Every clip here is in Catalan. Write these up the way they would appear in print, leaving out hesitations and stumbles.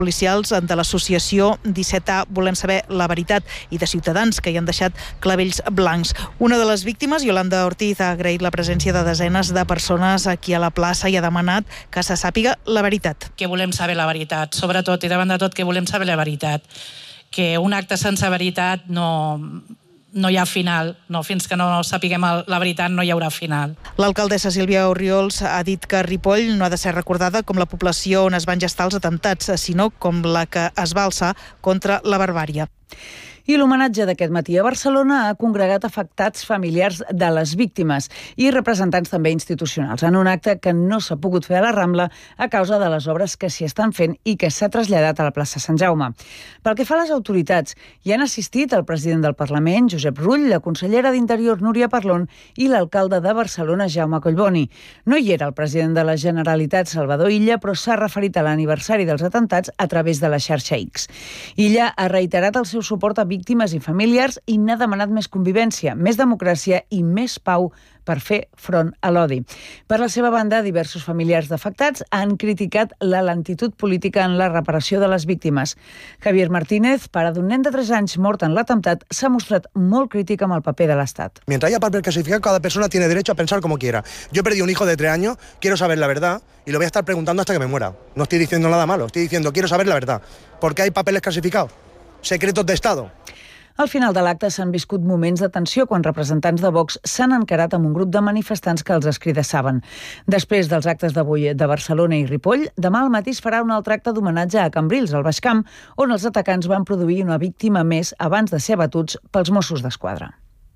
policials de l'associació 17A Volem saber la veritat i de ciutadans que hi han deixat clavells blancs. Una de les víctimes, Yolanda Ortiz, ha agraït la presència de desenes de persones aquí a la plaça i ha demanat que se sàpiga la veritat. Que volem saber la veritat, sobretot i davant de tot que volem saber la veritat. Que un acte sense veritat no hi ha final, fins que no sapiguem la veritat no hi haurà final. L'alcaldessa Sílvia Orriols ha dit que Ripoll no ha de ser recordada com la població on es van gestar els atemptats, sinó com la que es va alçar contra la barbàrie. I l'homenatge d'aquest matí a Barcelona ha congregat afectats familiars de les víctimes i representants també institucionals en un acte que no s'ha pogut fer a la Rambla a causa de les obres que s'hi estan fent i que s'ha traslladat a la plaça Sant Jaume. Pel que fa a les autoritats, hi han assistit el president del Parlament, Josep Rull, la consellera d'Interior, Núria Parlon, i l'alcalde de Barcelona, Jaume Collboni. No hi era el president de la Generalitat, Salvador Illa, però s'ha referit a l'aniversari dels atemptats a través de la xarxa X. Illa ha reiterat el seu suport a víctimes i familiars i n'ha demanat més convivència, més democràcia i més pau per fer front a l'odi. Per la seva banda, diversos familiars d'afectats han criticat la lentitud política en la reparació de les víctimes. Javier Martínez, pare d'un nen de 3 anys mort en l'atemptat, s'ha mostrat molt crític amb el paper de l'Estat. Mientras haya papel clasificado, cada persona tiene derecho a pensar como quiera. Yo he perdido un hijo de 3 años, quiero saber la verdad y lo voy a estar preguntando hasta que me muera. No estoy diciendo nada malo, estoy diciendo quiero saber la verdad. ¿Por qué hay papeles clasificados? Secretos de Estado. Al final de l'acte s'han viscut moments de tensió quan representants de Vox s'han encarat amb un grup de manifestants que els escridassaven. Després dels actes d'avui de Barcelona i Ripoll, demà al matí es farà un altre acte d'homenatge a Cambrils, al Baix Camp, on els atacants van produir una víctima més abans de ser abatuts pels Mossos d'Esquadra.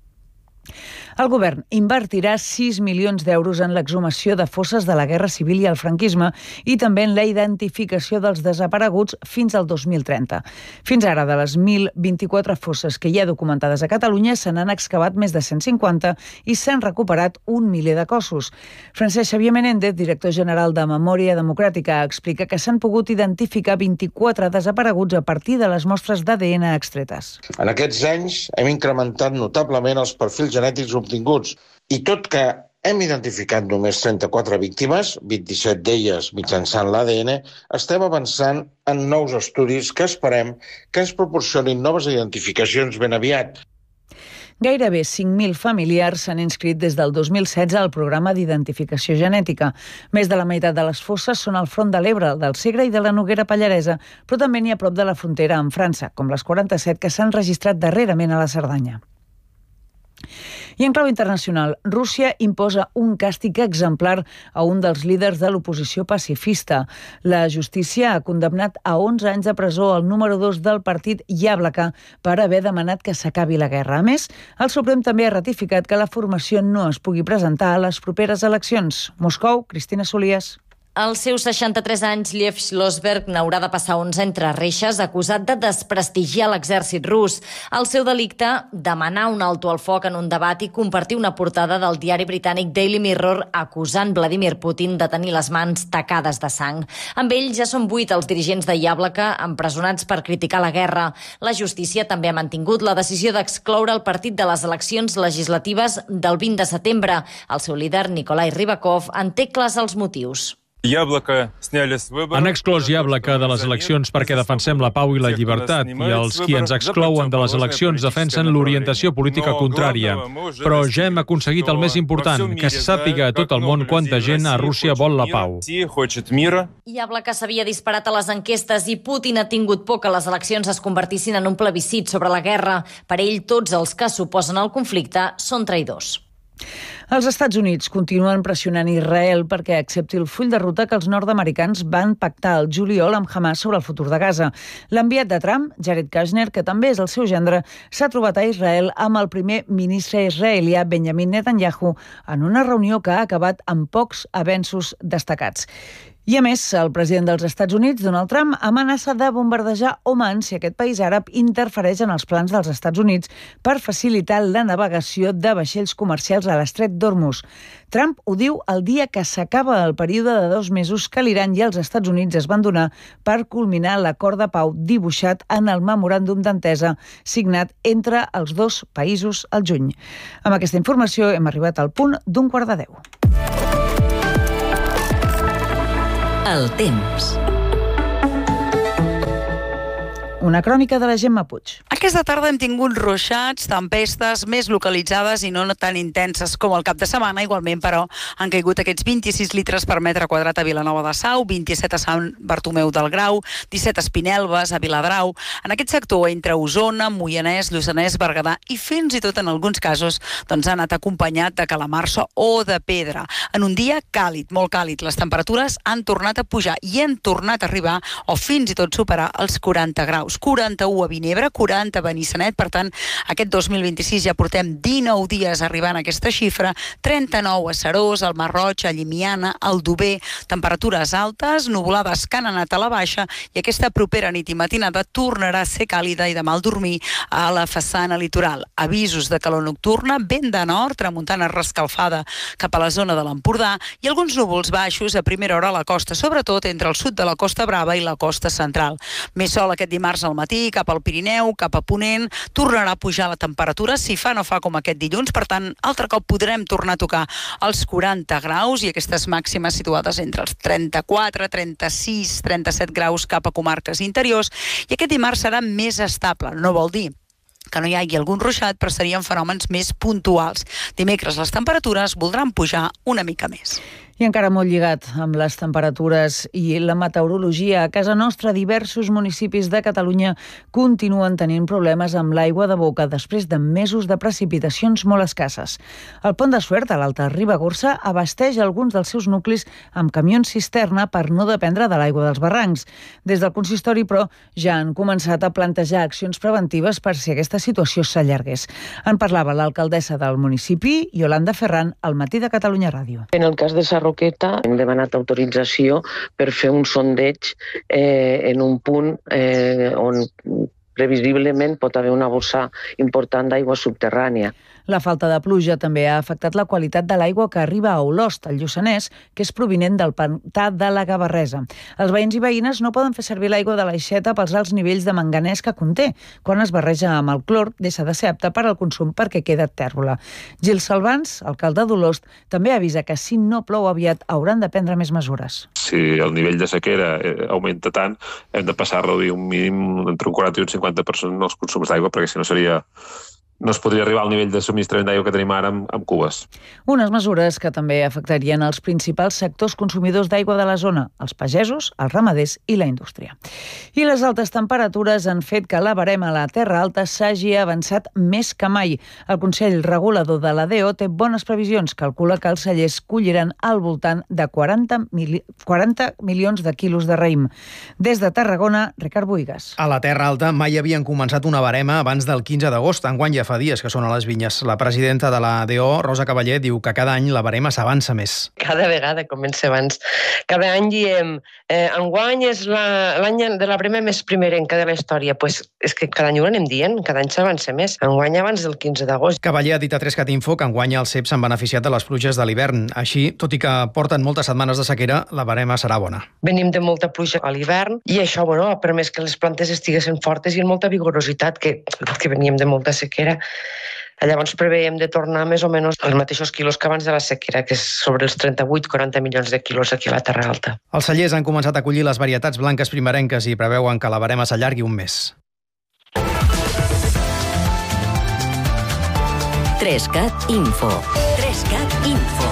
El govern invertirà 6 milions d'euros en l'exhumació de fosses de la Guerra Civil i el franquisme i també en la identificació dels desapareguts fins al 2030. Fins ara, de les 1.024 fosses que hi ha documentades a Catalunya, se n'han excavat més de 150 i s'han recuperat 1 miler de cossos. Francesc Xavier Menéndez, director general de Memòria Democràtica, explica que s'han pogut identificar 24 desapareguts a partir de les mostres d'ADN extretes. En aquests anys hem incrementat notablement els perfils genètics obtinguts i tot que hem identificat només 34 víctimes, 27 d'elles mitjançant l'ADN, estem avançant en nous estudis que esperem que ens proporcionin noves identificacions ben aviat. Gairebé 5.000 familiars s'han inscrit des del 2016 al programa d'identificació genètica. Més de la meitat de les fosses són al front de l'Ebre, del Segre i de la Noguera Pallaresa, però també n'hi ha a prop de la frontera amb França, com les 47 que s'han registrat darrerament a la Cerdanya. I en clau internacional, Rússia imposa un càstig exemplar a un dels líders de l'oposició pacifista. La justícia ha condemnat a 11 anys de presó el número 2 del partit Yablaka per haver demanat que s'acabi la guerra. A més, el Suprem també ha ratificat que la formació no es pugui presentar a les properes eleccions. Moscou, Cristina Solies. Als seus 63 anys, Liev Schlossberg n'haurà de passar 11 entre reixes, acusat de desprestigiar l'exèrcit rus. El seu delicte, demanar un alto al foc en un debat i compartir una portada del diari britànic Daily Mirror acusant Vladimir Putin de tenir les mans tacades de sang. Amb ell ja són 8 els dirigents de Yablaka empresonats per criticar la guerra. La justícia també ha mantingut la decisió d'excloure el partit de les eleccions legislatives del 20 de setembre. El seu líder, Nikolai Rybakov, en té clars els motius. Han exclòs Yablaka de les eleccions perquè defensem la pau i la llibertat, i els qui ens exclouen de les eleccions defensen l'orientació política contrària. Però ja hem aconseguit el més important, que se sàpiga a tot el món quanta gent a Rússia vol la pau. Yablaka s'havia disparat a les enquestes i Putin ha tingut por que les eleccions es convertissin en un plebiscit sobre la guerra. Per ell, tots els que s'oposen al conflicte són traïdors. Els Estats Units continuen pressionant Israel perquè accepti el full de ruta que els nord-americans van pactar al juliol amb Hamas sobre el futur de Gaza. L'enviat de Trump, Jared Kushner, que també és el seu gendre, s'ha trobat a Israel amb el primer ministre israelià Benjamin Netanyahu en una reunió que ha acabat amb pocs avenços destacats. I a més, el president dels Estats Units, Donald Trump, amenaça de bombardejar Oman si aquest país àrab interfereix en els plans dels Estats Units per facilitar la navegació de vaixells comercials a l'estret d'Hormuz. Trump ho diu el dia que s'acaba el període de 2 mesos que l'Iran i els Estats Units es van donar per culminar l'acord de pau dibuixat en el memoràndum d'entesa signat entre els dos països al juny. Amb aquesta informació hem arribat al punt d'un 9:15. El temps. Una crònica de la Gemma Puig. Aquesta tarda hem tingut ruixats, tempestes més localitzades i no tan intenses com el cap de setmana. Igualment, però, han caigut aquests 26 litres per metre quadrat a Vilanova de Sau, 27 a Sant Bartomeu del Grau, 17 a Espinelves, a Viladrau. En aquest sector, entre Osona, Moianès, Lluçanès, Berguedà i fins i tot en alguns casos ha anat acompanyat de calamarsa o de pedra. En un dia càlid, molt càlid, les temperatures han tornat a pujar i han tornat a arribar o fins i tot superar els 40 graus. 41 a Vinebre, 40 a Benissanet, per tant, aquest 2026 ja portem 19 dies arribant a aquesta xifra, 39 a Serós, al Marroig, a Llimiana, al Dober, temperatures altes, nuvolades que han anat a la baixa i aquesta propera nit i matinada tornarà a ser càlida i de mal dormir a la façana litoral. Avisos de calor nocturna, vent de nord, tramuntana rescalfada cap a la zona de l'Empordà i alguns núvols baixos a primera hora a la costa, sobretot entre el sud de la Costa Brava i la costa central. Més sol aquest dimarts al matí, cap al Pirineu, cap a Ponent, tornarà a pujar la temperatura, si fa no fa com aquest dilluns, per tant, altre cop podrem tornar a tocar els 40 graus i aquestes màximes situades entre els 34, 36, 37 graus cap a comarques interiors, i aquest dimarts serà més estable, no vol dir que no hi hagi algun ruixat, però serien fenòmens més puntuals. Dimecres les temperatures voldran pujar una mica més. I encara molt lligat amb les temperatures i la meteorologia, a casa nostra diversos municipis de Catalunya continuen tenint problemes amb l'aigua de boca després de mesos de precipitacions molt escasses. El Pont de Suert, a l'Alta Ribagorça, abasteix alguns dels seus nuclis amb camions cisterna per no dependre de l'aigua dels barrancs. Des del consistori, però, ja han començat a plantejar accions preventives per si aquesta situació s'allargués. En parlava l'alcaldessa del municipi, Yolanda Ferran, al Matí de Catalunya Ràdio. En el cas de Roqueta hem demanat autorització per fer un sondeig en un punt on previsiblement pot haver una bossa important d'aigua subterrània. La falta de pluja també ha afectat la qualitat de l'aigua que arriba a Olost, al Lluçanès, que és provinent del pantà de la Gavarresa. Els veïns i veïnes no poden fer servir l'aigua de l'aixeta pels alts nivells de manganès que conté. Quan es barreja amb el clor, deixa de ser apta per al consum perquè queda tèrbola. Gil Salvans, alcalde d'Olost, també avisa que si no plou aviat hauran de prendre més mesures. Si el nivell de sequera augmenta tant, hem de passar a reduir un mínim entre un 40 i un 50% els consums d'aigua, perquè si no no es podria arribar al nivell de subministrament d'aigua que tenim ara amb cubes. Unes mesures que també afectarien els principals sectors consumidors d'aigua de la zona, els pagesos, els ramaders i la indústria. I les altes temperatures han fet que la barema a la Terra Alta s'hagi avançat més que mai. El Consell Regulador de la DO té bones previsions. Calcula que els cellers colliran al voltant de 40 milions de quilos de raïm. Des de Tarragona, Ricard Buigas. A la Terra Alta mai havien començat una barema abans del 15 d'agost. Enguany ja fa dies que són a les vinyes. La presidenta de la DO, Rosa Cavaller, diu que cada any la barema s'avança més. Cada vegada comença abans. Cada any diem, enguany és l'any de la barema més primerenca de la història. Pues és que cada any ho anem dient, cada any s'avança més. Enguany abans del 15 d'agost. Cavaller ha dit a 3cat Info que enguany els ceps s'han beneficiat de les pluges de l'hivern. Així, tot i que porten moltes setmanes de sequera, la barema serà bona. Venim de molta pluja a l'hivern i això ha permès que les plantes estiguessin fortes i amb molta vigorositat, que veníem de molta sequera. Llavors preveiem de tornar més o menys als mateixos quilos que abans de la sequera, que és sobre els 38-40 milions de quilos aquí a la Terra Alta. Els cellers han començat a collir les varietats blanques primerenques i preveuen que la barema s'allargui un mes. 3cat Info. 3cat Info.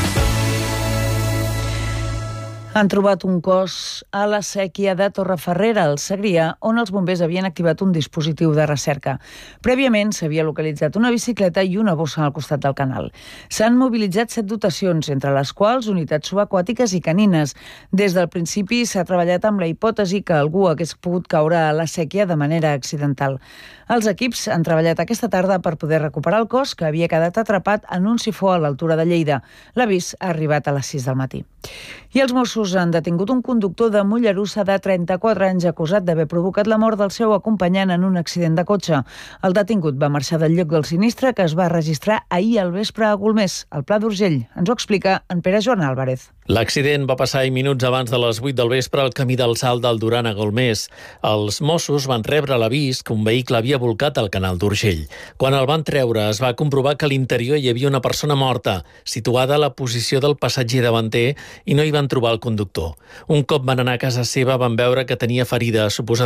Han trobat un cos a la séquia de Torreferrera, al Segrià, on els bombers havien activat un dispositiu de recerca. Prèviament s'havia localitzat una bicicleta i una bossa al costat del canal. S'han mobilitzat 7 dotacions, entre les quals unitats subaquàtiques i canines. Des del principi s'ha treballat amb la hipòtesi que algú hagués pogut caure a la séquia de manera accidental. Els equips han treballat aquesta tarda per poder recuperar el cos, que havia quedat atrapat en un sifó a l'altura de Lleida. L'avís ha arribat a les 6 del matí. I els Mossos han detingut un conductor de Mollerussa de 34 anys acusat d'haver provocat la mort del seu acompanyant en un accident de cotxe. El detingut va marxar del lloc del sinistre, que es va registrar ahir al vespre a Golmés, al Pla d'Urgell. Ens ho explica en Pere Joan Álvarez. L'accident va passar minuts abans de les 8 del vespre al camí del Salt del Duran a Golmés. Els Mossos van rebre l'avís que un vehicle havia volcat al canal d'Urgell. Quan el van treure, es va comprovar que a l'interior hi havia una persona morta, situada a la posició del passatger davanter, i no hi van trobar el conductor. Un cop van anar a casa seva, van veure que tenia ferida, suposadament